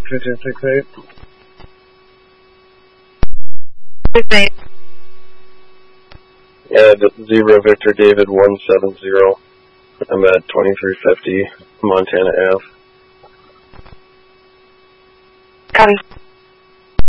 2268. 68. Ed 0 Victor David 170. I'm at 2350 Montana Ave. Copy.